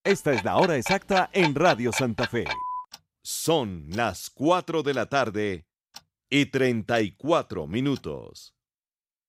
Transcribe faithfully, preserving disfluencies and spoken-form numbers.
Esta es la hora exacta en Radio Santa Fe. Son las cuatro de la tarde y treinta y cuatro minutos.